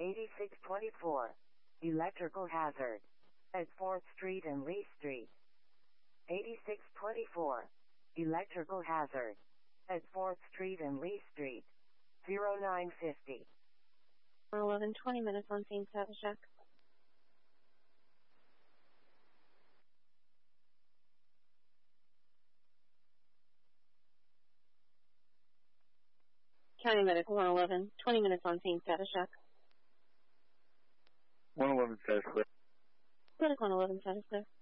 8624. Electrical hazard. At 4th Street and Lee Street. 8624. Electrical hazard. At 4th Street and Lee Street. 0950. 11, 20 minutes on scene, status check. County Medical 111, 20 minutes on scene, status check. 111 status clear. Medical 111 status clear.